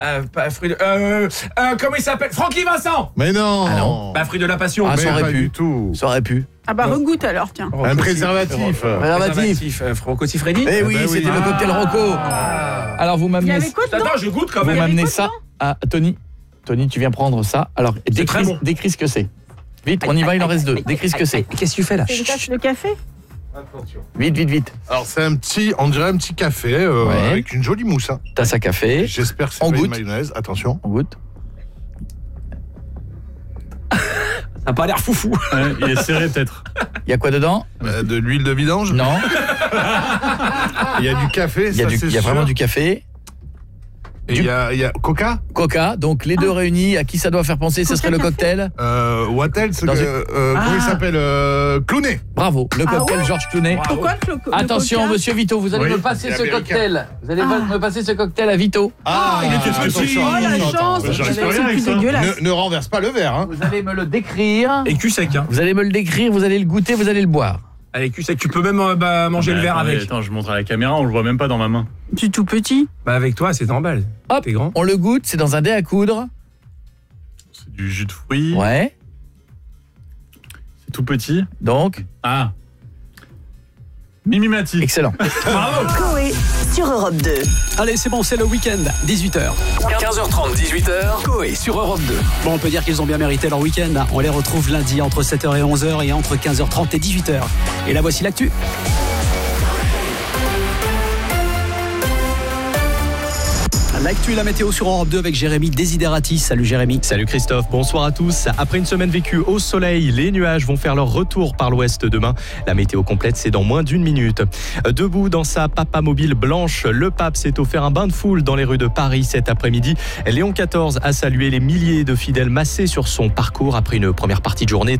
Pas fruit de... comment il s'appelle? Francky Vincent. Mais non. Ah non. Fruit de la passion. Ah, ça aurait pas pu. du tout. Ça aurait pu. Ah bah regoute alors, tiens. Un préservatif. Préservatif. Rocco Siffredi. Eh oui, bah oui. c'était le cocktail Rocco. Alors vous Il y m'amenez avait quoi dedans? Attends, je goûte quand vous même. m'amenez quoi ça dedans à Tony. Tony, tu viens prendre ça. Alors très bon. décris ce que c'est. Vite, on y va, il en reste 2. Décris ce que c'est. Qu'est-ce que tu fais là? C'est une tasse de café? Attention. Vite. Alors c'est on dirait un petit café Ouais. avec une jolie mousse. Hein. Tasse à café. J'espère que c'est On pas une goûte. mayonnaise. Attention. On goûte. Ça a pas l'air foufou. Il est serré peut-être. Il y a quoi dedans? De l'huile de vidange. Non. Il y a du café. Il y a vraiment du café. Et il y a Coca. Coca, donc les deux réunis, à qui ça doit faire penser, ce serait le cocktail. Wattel, Dans comment il s'appelle Clooney. Bravo, le cocktail ouais Georges Clooney. Pourquoi le Attention, coca monsieur Vito, vous allez Oui, me passer c'est ce américain. cocktail. Vous allez me passer ce cocktail à Vito. il était petit. Oh la chance, j'arrive c'est pas rien avec plus ça. dégueulasse. Ne renverse pas le verre. Hein. Vous allez me le décrire. Et cul sec, hein. Vous allez me le décrire, vous allez le goûter, vous allez le boire. Allez, cul sec. Tu peux même manger le verre avec. Attends, je montre à la caméra, on le voit même pas dans ma main. Tu es tout petit. Bah avec toi, c'est normal. Hop, T'es grand. on le goûte, c'est dans un dé à coudre. C'est du jus de fruits. Ouais, C'est tout petit. donc, Ah. Mimimati. excellent. Coé sur Europe 2. Allez, c'est bon, c'est le week-end, 18h. 15h30, 18h, Coé sur Europe 2. Bon, on peut dire qu'ils ont bien mérité leur week-end. On les retrouve lundi entre 7h et 11h et entre 15h30 et 18h. Et là, voici l'actu. L'actu et la météo sur Europe 2 avec Jérémy Desiderati. Salut Jérémy. Salut Christophe, bonsoir à tous. Après une semaine vécue au soleil, les nuages vont faire leur retour par l'ouest demain. La météo complète, c'est dans moins d'une minute. Debout dans sa papamobile blanche, le pape s'est offert un bain de foule dans les rues de Paris cet après-midi. Léon XIV a salué les milliers de fidèles massés sur son parcours après une première partie de journée